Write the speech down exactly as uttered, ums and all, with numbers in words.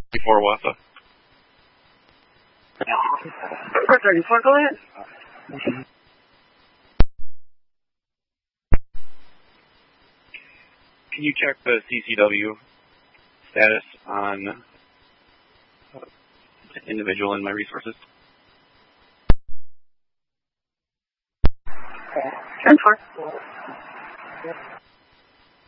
Before Wafa. thirty-four, go ahead. Can you check the C C W status on uh, an individual in my resources? ten four.